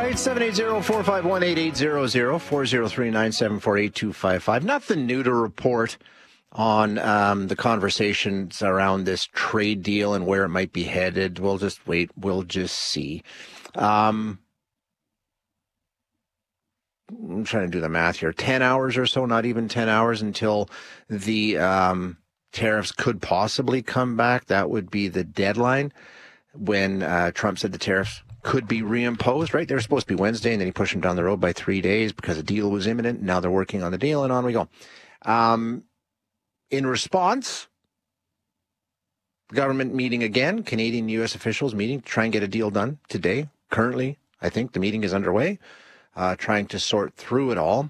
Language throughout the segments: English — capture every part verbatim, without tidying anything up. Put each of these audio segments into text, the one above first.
right, seven eight zero, four five one, eight eight zero zero, four zero three, nine seven four, eight two five five. Nothing new to report on um, the conversations around this trade deal and where it might be headed. We'll just wait. We'll just see. Um, I'm trying to do the math here. ten hours or so, not even ten hours until the um, tariffs could possibly come back. That would be the deadline when uh, Trump said the tariffs could be reimposed, right? They were supposed to be Wednesday, and then he pushed them down the road by three days because a deal was imminent. Now they're working on the deal, and on we go. Um, in response, government meeting again, Canadian U S officials meeting to try and get a deal done today. Currently, I think the meeting is underway, uh, trying to sort through it all.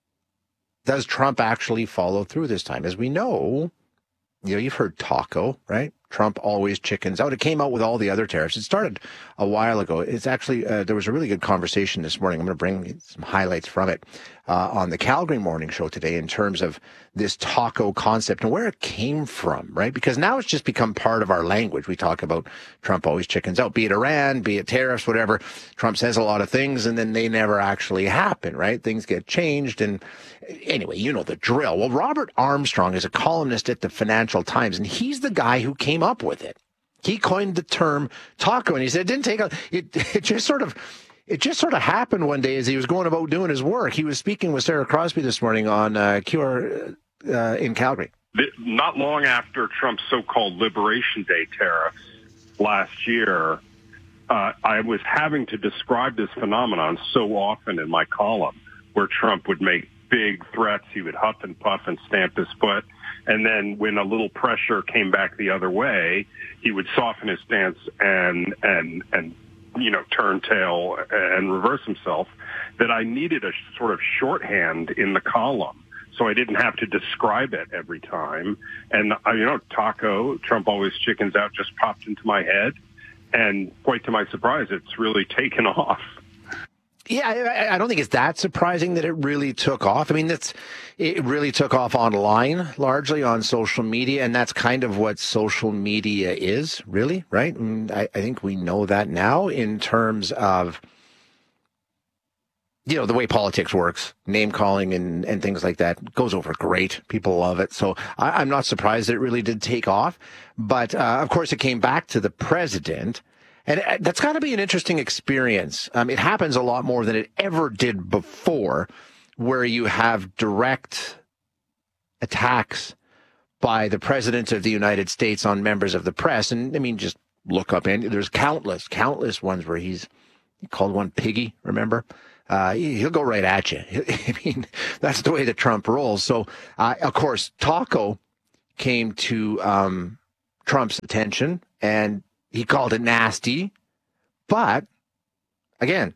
Does Trump actually follow through this time? As we know, you know, you've heard taco, right? Trump always chickens out. It came out with all the other tariffs. It started a while ago. It's actually, uh, there was a really good conversation this morning. I'm going to bring some highlights from it uh, on the Calgary Morning Show today in terms of this taco concept and where it came from, right? Because now it's just become part of our language. We talk about Trump always chickens out, be it Iran, be it tariffs, whatever. Trump says a lot of things and then they never actually happen, right? Things get changed. And anyway, you know the drill. Well, Robert Armstrong is a columnist at the Financial Times, and he's the guy who came up with it. He coined the term taco, and he said it didn't take a, it, it just sort of, it just sort of happened one day as he was going about doing his work. He was speaking with Sarah Crosby this morning on uh, Q R uh, in Calgary. Not long after Trump's so-called Liberation Day tariffs last year, uh, I was having to describe this phenomenon so often in my column where Trump would make big threats. He would huff and puff and stamp his foot. And then when a little pressure came back the other way, he would soften his stance and, and, and, you know, turn tail and reverse himself, that I needed a sort of shorthand in the column so I didn't have to describe it every time. And, uh, you know, taco, Trump always chickens out, just popped into my head. And quite to my surprise, it's really taken off. Yeah, I, I don't think it's that surprising that it really took off. I mean, that's it really took off online, largely on social media, and that's kind of what social media is, really, right? And I, I think we know that now in terms of, you know, the way politics works, name calling and, and things like that goes over great. People love it. So I, I'm not surprised that it really did take off. But, uh, of course, it came back to the president. And that's got to be an interesting experience. Um, it happens a lot more than it ever did before, where you have direct attacks by the president of the United States on members of the press. And I mean, just look up, and there's countless, countless ones where he's he called one piggy, remember? Uh, he'll go right at you. I mean, that's the way that Trump rolls. So, uh, of course, taco came to um, Trump's attention, and he called it nasty, but again,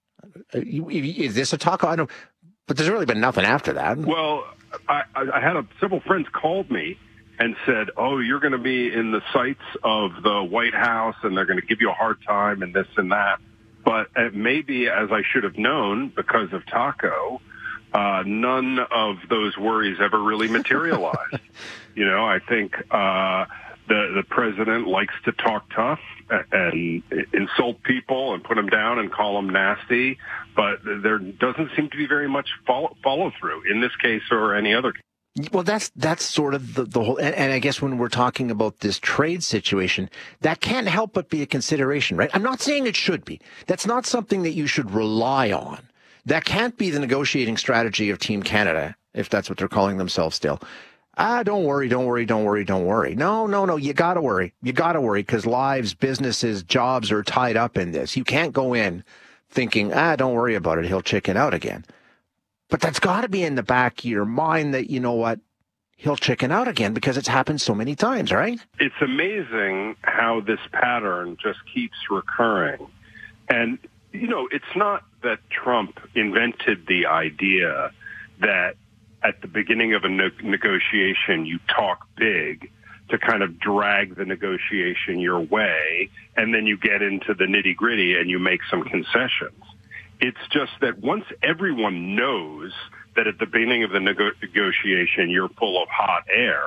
is this a taco? I don't, but there's really been nothing after that. Well, I, I had a, several friends called me and said, "Oh, you're going to be in the sights of the White House, and they're going to give you a hard time, and this and that." But maybe, as I should have known, because of taco, uh, none of those worries ever really materialized. You know, I think. Uh, The, the president likes to talk tough and insult people and put them down and call them nasty, but there doesn't seem to be very much follow, follow through in this case or any other case. Well, that's that's sort of the, the whole, and, and I guess when we're talking about this trade situation, that can't help but be a consideration, right? I'm not saying it should be. That's not something that you should rely on. That can't be the negotiating strategy of Team Canada, if that's what they're calling themselves still. Ah, don't worry, don't worry, don't worry, don't worry. No, no, no, you gotta worry. You gotta worry because lives, businesses, jobs are tied up in this. You can't go in thinking, ah, don't worry about it, he'll chicken out again. But that's gotta be in the back of your mind that, you know what, he'll chicken out again because it's happened so many times, right? It's amazing how this pattern just keeps recurring. And, you know, it's not that Trump invented the idea that at the beginning of a ne- negotiation, you talk big to kind of drag the negotiation your way, and then you get into the nitty-gritty and you make some concessions. It's just that once everyone knows that at the beginning of the nego- negotiation you're full of hot air,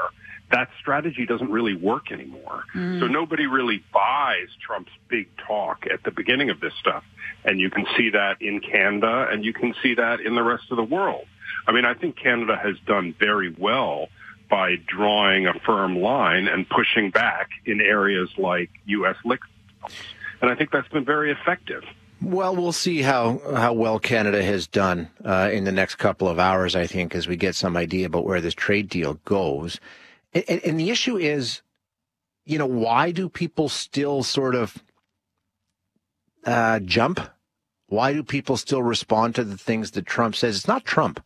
that strategy doesn't really work anymore. Mm. So nobody really buys Trump's big talk at the beginning of this stuff. And you can see that in Canada, and you can see that in the rest of the world. I mean, I think Canada has done very well by drawing a firm line and pushing back in areas like U S liquor. And I think that's been very effective. Well, we'll see how, how well Canada has done uh, in the next couple of hours, I think, as we get some idea about where this trade deal goes. And, and the issue is, you know, why do people still sort of uh, jump? Why do people still respond to the things that Trump says? It's not Trump.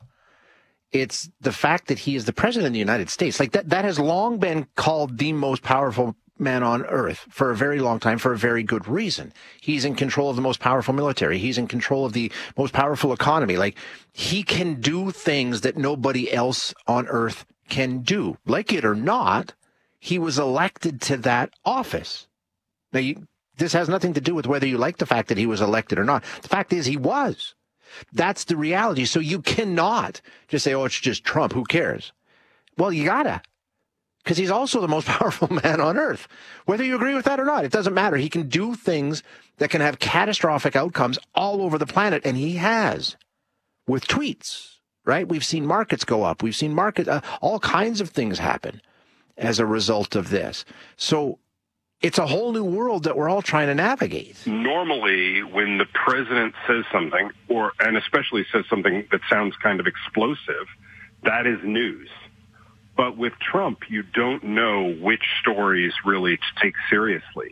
It's the fact that he is the president of the United States. Like that, that has long been called the most powerful man on earth for a very long time for a very good reason. He's in control of the most powerful military. He's in control of the most powerful economy. Like he can do things that nobody else on earth can do. Like it or not, he was elected to that office. Now, you, this has nothing to do with whether you like the fact that he was elected or not. The fact is he was. That's the reality. So you cannot just say, oh, it's just Trump. Who cares? Well, you gotta. Because he's also the most powerful man on earth. Whether you agree with that or not, it doesn't matter. He can do things that can have catastrophic outcomes all over the planet, and he has with tweets, right? We've seen markets go up. We've seen market, uh, all kinds of things happen as a result of this. So it's a whole new world that we're all trying to navigate. Normally, when the president says something, or and especially says something that sounds kind of explosive, that is news. But with Trump, you don't know which stories really to take seriously.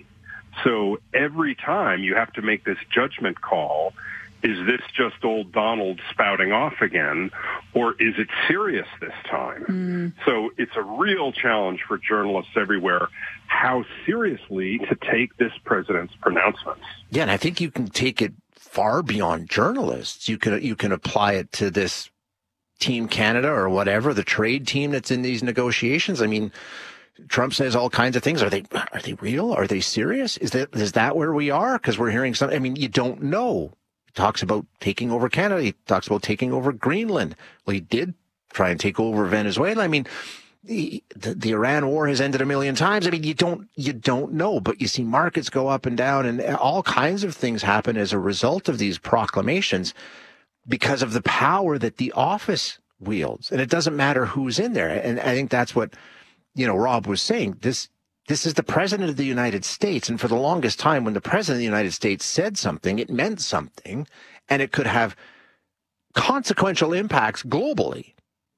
So every time you have to make this judgment call, is this just old Donald spouting off again, or is it serious this time? Mm. So it's a real challenge for journalists everywhere how seriously to take this president's pronouncements. Yeah, and I think you can take it far beyond journalists. You can you can apply it to this Team Canada or whatever, the trade team that's in these negotiations. I mean, Trump says all kinds of things. Are they are they real? Are they serious? Is that is that where we are? Because we're hearing something. I mean, you don't know. He talks about taking over Canada. He talks about taking over Greenland. Well, he did try and take over Venezuela. I mean, the, the, the Iran war has ended a million times. I mean, you don't you don't know, but you see markets go up and down, and all kinds of things happen as a result of these proclamations, because of the power that the office wields. And it doesn't matter who's in there. And I think that's what, you know, Rob was saying. This this is the president of the United States. And for the longest time, when the president of the United States said something, it meant something, and it could have consequential impacts globally.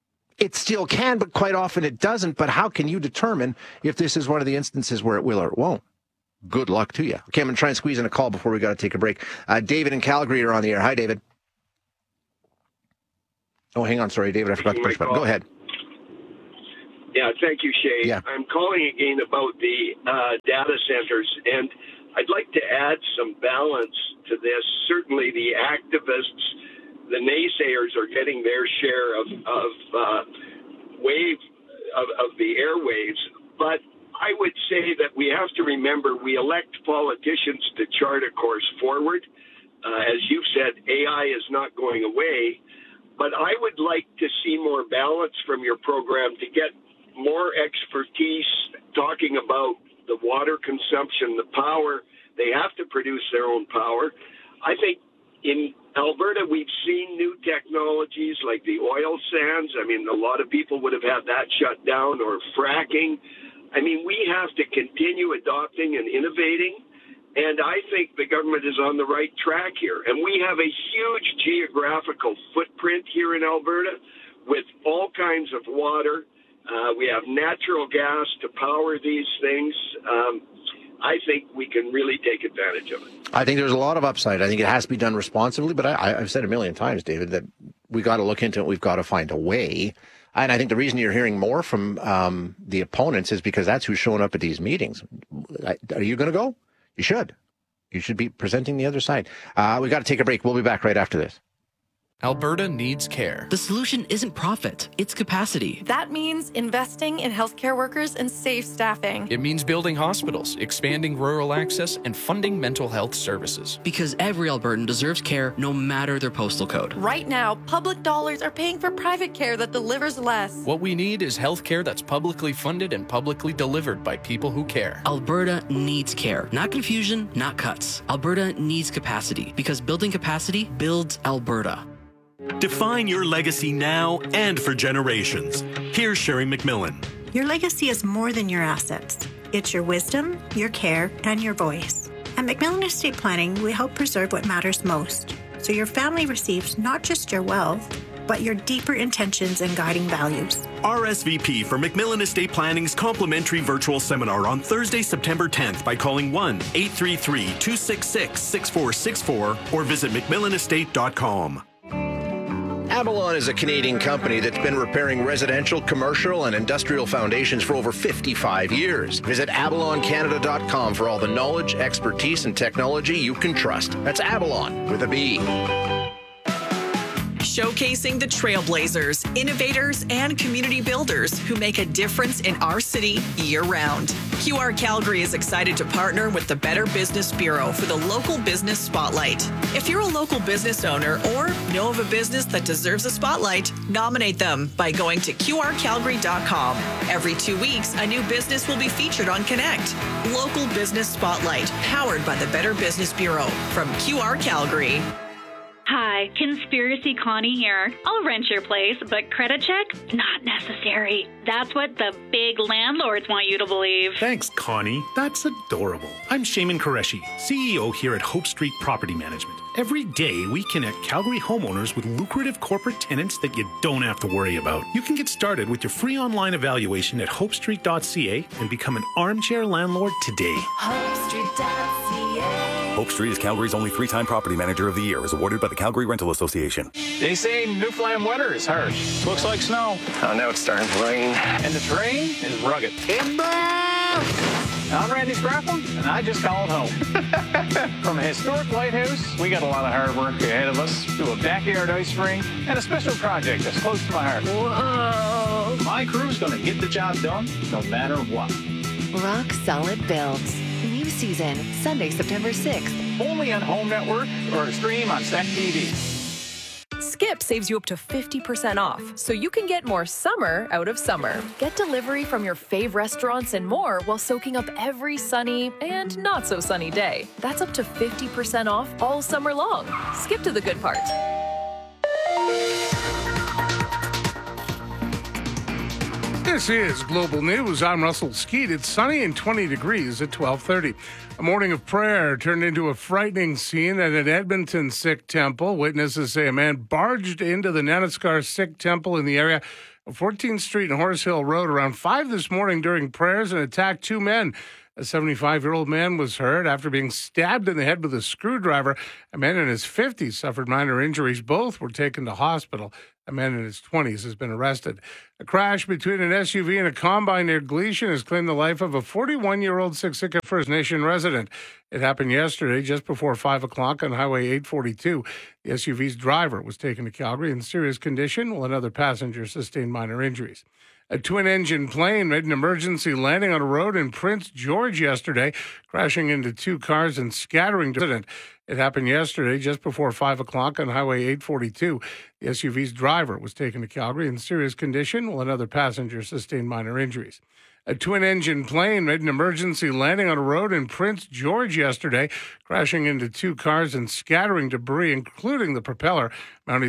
It still can, but quite often it doesn't. But how can you determine if this is one of the instances where it will or it won't? Good luck to you. Okay, I'm going to try and squeeze in a call before we got to take a break. Uh, David in Calgary are on the air. Hi, David. Oh, hang on. Sorry, David. I forgot to push button. Go ahead. Yeah, thank you, Shay. Yeah. I'm calling again about the uh, data centers, and I'd like to add some balance to this. Certainly the activists, the naysayers are getting their share of, of uh, wave, of, of the airwaves, but I would say that we have to remember we elect politicians to chart a course forward. Uh, as you've said, A I is not going away. But I would like to see more balance from your program to get more expertise talking about the water consumption, the power. They have to produce their own power. I think in Alberta, we've seen new technologies like the oil sands. I mean, a lot of people would have had that shut down, or fracking. I mean, we have to continue adopting and innovating. And I think the government is on the right track here. And we have a huge geographical footprint here in Alberta with all kinds of water. Uh, we have natural gas to power these things. Um, I think we can really take advantage of it. I think there's a lot of upside. I think it has to be done responsibly. But I, I've said a million times, David, that we got to look into it. We've got to find a way. And I think the reason you're hearing more from um, the opponents is because that's who's showing up at these meetings. Are you going to go? You should. You should be presenting the other side. Uh, we got to take a break. We'll be back right after this. Alberta needs care. The solution isn't profit, it's capacity. That means investing in healthcare workers and safe staffing. It means building hospitals, expanding rural access, and funding mental health services. Because every Albertan deserves care no matter their postal code. Right now, public dollars are paying for private care that delivers less. What we need is healthcare that's publicly funded and publicly delivered by people who care. Alberta needs care. Not confusion, not cuts. Alberta needs capacity because building capacity builds Alberta. Define your legacy now and for generations. Here's Sherry McMillan. Your legacy is more than your assets. It's your wisdom, your care, and your voice. At McMillan Estate Planning, we help preserve what matters most, so your family receives not just your wealth, but your deeper intentions and guiding values. R S V P for McMillan Estate Planning's complimentary virtual seminar on Thursday, September tenth by calling one eight three three, two six six, six four six four or visit mcmillan estate dot com. Avalon is a Canadian company that's been repairing residential, commercial, and industrial foundations for over fifty-five years. Visit avalon canada dot com for all the knowledge, expertise, and technology you can trust. That's Avalon with a B. Showcasing the trailblazers, innovators, and community builders who make a difference in our city year-round. Q R Calgary is excited to partner with the Better Business Bureau for the Local Business Spotlight. If you're a local business owner or know of a business that deserves a spotlight, nominate them by going to q r calgary dot com. Every two weeks, a new business will be featured on Connect. Local Business Spotlight, powered by the Better Business Bureau from Q R Calgary. Hi, Conspiracy Connie here. I'll rent your place, but credit check? Not necessary. That's what the big landlords want you to believe. Thanks, Connie. That's adorable. I'm Shaman Qureshi, C E O here at Hope Street Property Management. Every day, we connect Calgary homeowners with lucrative corporate tenants that you don't have to worry about. You can get started with your free online evaluation at hope street dot c a and become an armchair landlord today. hope street dot c a Hope Street is Calgary's only three-time Property Manager of the Year, as awarded by the Calgary Rental Association. They say Newfoundland winter is harsh. Looks like snow. Oh, now it's starting to rain. And the terrain is rugged. Timber! I'm Randy Scrappin, and I just called home. From a historic lighthouse, we got a lot of hard work ahead of us, to a backyard ice rink, and a special project that's close to my heart. Whoa! My crew's going to get the job done, no matter what. Rock Solid Builds. New season, Sunday, September sixth. Only on Home Network or stream on Stack T V. Skip saves you up to fifty percent off, so you can get more summer out of summer. Get delivery from your fave restaurants and more while soaking up every sunny and not so sunny day. That's up to fifty percent off all summer long. Skip to the good part. This is Global News. I'm Russell Skeet. It's sunny and twenty degrees at twelve thirty. A morning of prayer turned into a frightening scene at an Edmonton Sikh temple. Witnesses say a man barged into the Nanaskar Sikh temple in the area of fourteenth Street and Horse Hill Road around five this morning during prayers and attacked two men. A seventy-five-year-old man was hurt after being stabbed in the head with a screwdriver. A man in his fifties suffered minor injuries. Both were taken to hospital. A man in his twenties has been arrested. A crash between an S U V and a combine near Gleason has claimed the life of a forty-one-year-old Siksika First Nation resident. It happened yesterday just before five o'clock on Highway eight forty-two. The S U V's driver was taken to Calgary in serious condition, while another passenger sustained minor injuries. A twin-engine plane made an emergency landing on a road in Prince George yesterday, crashing into two cars and scattering residents. It happened yesterday just before five o'clock on Highway eight forty-two. The S U V's driver was taken to Calgary in serious condition, while another passenger sustained minor injuries. A twin-engine plane made an emergency landing on a road in Prince George yesterday, crashing into two cars and scattering debris, including the propeller, mounting